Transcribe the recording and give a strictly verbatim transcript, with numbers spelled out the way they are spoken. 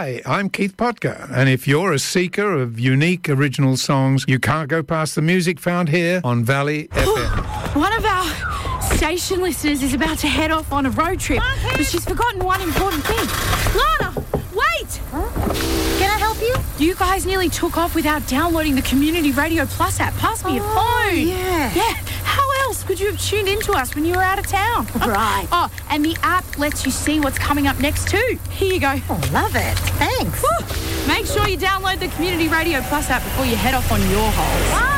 Hi, I'm Keith Potker, and if you're a seeker of unique original songs, you can't go past the music found here on Valley F M. One of our station listeners is about to head off on a road trip, but she's forgotten one important thing. Lana, wait! Huh? Can I help you? You guys nearly took off without downloading the Community Radio Plus app. Pass me your Oh, phone. yeah. Yeah. How else could you have tuned into us when you were out of town? Right. Oh, and the app lets you see what's coming up next too. Here you go. Oh, love it. Thanks. Woo. Make sure you download the Community Radio Plus app before you head off on your holes. Bye.